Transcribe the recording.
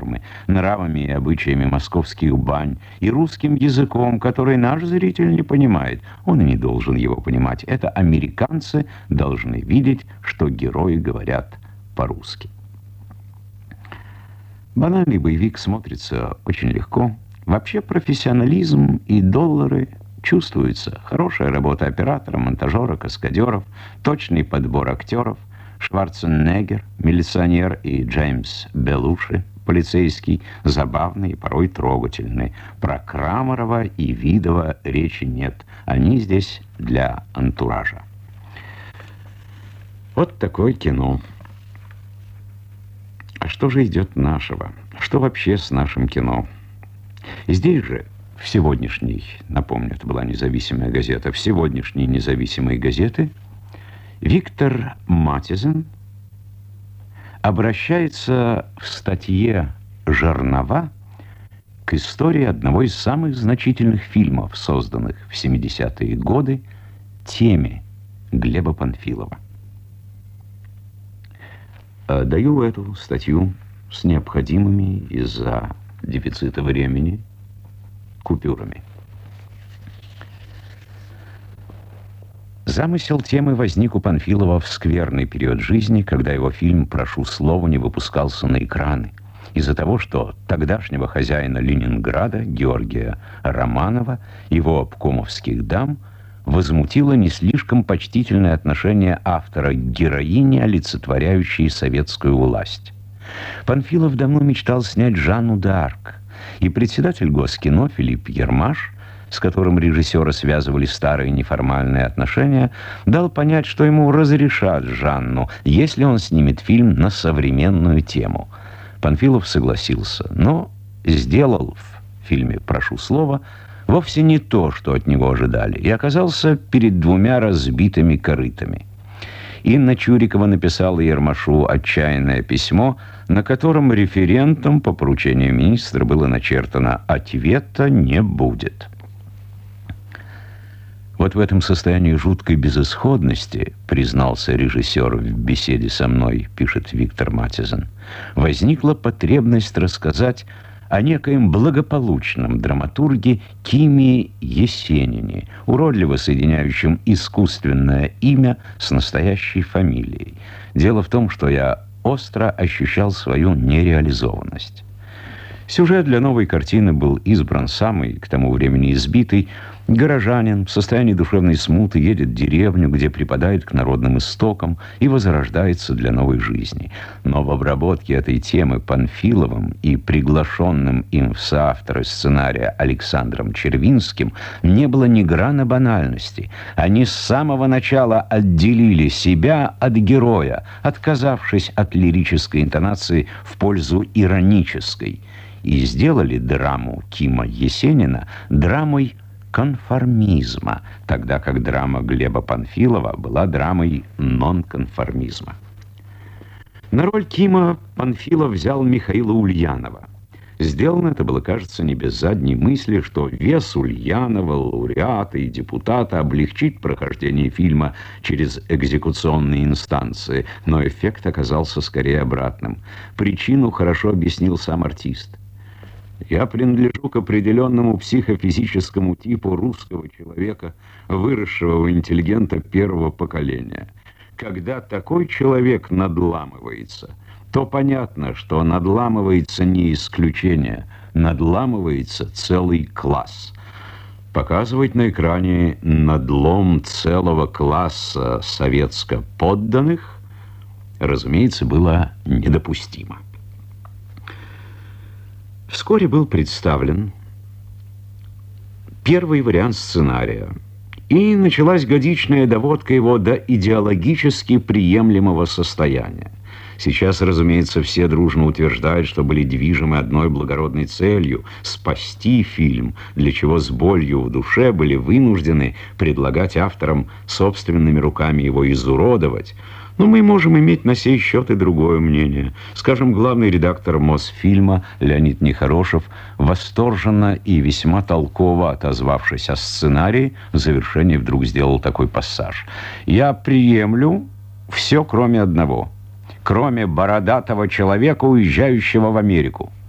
казармы, нравами и обычаями московских бань и русским языком, который наш зритель не понимает. Он и не должен его понимать. Это американцы должны видеть, что герои говорят по-русски. Банальный боевик смотрится очень легко. Вообще профессионализм и доллары чувствуются. Хорошая работа оператора, монтажера, каскадеров, точный подбор актеров. Шварценеггер, милиционер, и Джеймс Белуши, полицейский, забавный и порой трогательный. Про Крамарова и Видова речи нет. Они здесь для антуража. Вот такое кино. А что же идет нашего? Что вообще с нашим кино? Здесь же, в сегодняшней, напомню, это была независимая газета, в сегодняшней независимой газеты Виктор Матизен обращается в статье «Жернова» к истории одного из самых значительных фильмов, созданных в 70-е годы, «Теме» Глеба Панфилова. Даю эту статью с необходимыми из-за дефицита времени купюрами. Замысел темы возник у Панфилова в скверный период жизни, когда его фильм «Прошу слова» не выпускался на экраны, из-за того, что тогдашнего хозяина Ленинграда, Георгия Романова, его обкомовских дам, возмутило не слишком почтительное отношение автора к героине, олицетворяющей советскую власть. Панфилов давно мечтал снять Жанну д'Арк, и председатель Госкино Филипп Ермаш, с которым режиссера связывали старые неформальные отношения, дал понять, что ему разрешат Жанну, если он снимет фильм на современную тему. Панфилов согласился, но сделал в фильме «Прошу слова» вовсе не то, что от него ожидали, и оказался перед двумя разбитыми корытами. Инна Чурикова написала Ермашу отчаянное письмо, на котором референтом по поручению министра было начертано «Ответа не будет». Вот в этом состоянии жуткой безысходности, признался режиссер в беседе со мной, пишет Виктор Матизен, возникла потребность рассказать о некоем благополучном драматурге Киме Есенине, уродливо соединяющем искусственное имя с настоящей фамилией. Дело в том, что я остро ощущал свою нереализованность. Сюжет для новой картины был избран самый, к тому времени избитый. Горожанин в состоянии душевной смуты едет в деревню, где припадает к народным истокам и возрождается для новой жизни. Но в обработке этой темы Панфиловым и приглашенным им в соавторы сценария Александром Червинским не было ни грана банальности. Они с самого начала отделили себя от героя, отказавшись от лирической интонации в пользу иронической, и сделали драму Кима Есенина драмой конформизма, тогда как драма Глеба Панфилова была драмой нонконформизма. На роль Кима Панфилов взял Михаила Ульянова. Сделано это было, кажется, не без задней мысли, что вес Ульянова, лауреата и депутата облегчит прохождение фильма через экзекуционные инстанции, но эффект оказался скорее обратным. Причину хорошо объяснил сам артист. Я принадлежу к определенному психофизическому типу русского человека, выросшего в интеллигента первого поколения. Когда такой человек надламывается, то понятно, что надламывается не исключение, надламывается целый класс. Показывать на экране надлом целого класса советско-подданных, разумеется, было недопустимо. Вскоре был представлен первый вариант сценария, и началась годичная доводка его до идеологически приемлемого состояния. Сейчас, разумеется, все дружно утверждают, что были движимы одной благородной целью – спасти фильм, для чего с болью в душе были вынуждены предлагать авторам собственными руками его изуродовать. Но мы можем иметь на сей счет и другое мнение. Скажем, главный редактор Мосфильма Леонид Нехорошев, восторженно и весьма толково отозвавшись о сценарии, в завершении вдруг сделал такой пассаж. «Я приемлю все, кроме одного. Кроме бородатого человека, уезжающего в Америку.